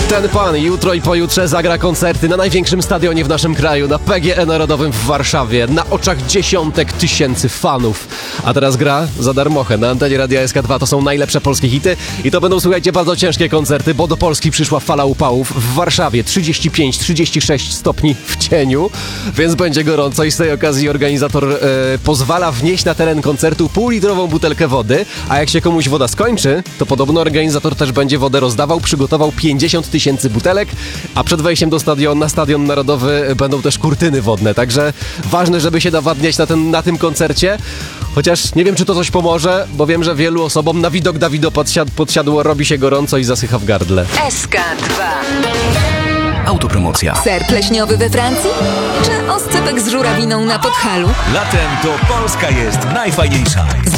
Ten pan jutro i pojutrze zagra koncerty na największym stadionie w naszym kraju, na PGE Narodowym w Warszawie, na oczach dziesiątek tysięcy fanów. A teraz gra za darmochę na antenie Radia SK2. To są najlepsze polskie hity i to będą, słuchajcie, bardzo ciężkie koncerty, bo do Polski przyszła fala upałów. W Warszawie 35-36 stopni w cieniu, więc będzie gorąco i z tej okazji organizator pozwala wnieść na teren koncertu półlitrową butelkę wody, a jak się komuś woda skończy, to podobno organizator też będzie wodę rozdawał, przygotował 50 000 butelek, a przed wejściem na Stadion Narodowy będą też kurtyny wodne, także ważne, żeby się nawadniać na tym koncercie, chociaż nie wiem, czy to coś pomoże, bo wiem, że wielu osobom na widok Dawido podsiadło, robi się gorąco i zasycha w gardle. SK2. Autopromocja. Ser pleśniowy we Francji? Czy oscypek z żurawiną na Podhalu? Latem to Polska jest najfajniejsza.